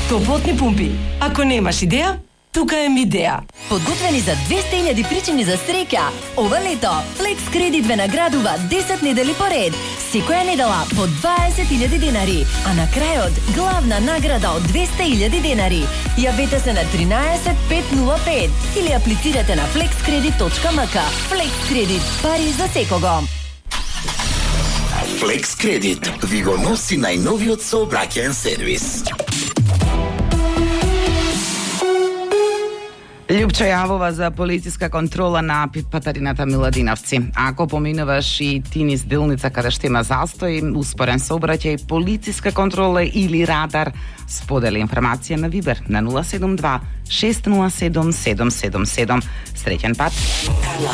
топлотни пумпи. Ако немаш идеја, тука е Мидеја. Подготвени за 200.000 причини за среќа. Ова лето Flex Credit ве наградува 10 недели поред. Секоја недела по 20.000 денари, а на крајот главна награда од 200.000 денари. Јавете се на 13505 или аплицирате на flexcredit.mk. Flex Credit, пари за секого. Flex Credit ви го носи најновиот сообраќаен сервис. Љупчо јавува за полициска контрола на патарината Миладиновци. Ако поминуваш и ти низ делница каде што има застој, успорен сообраќај, полициска контрола или радар, сподели информација на Вибер на 072 607 777. Среќен пат!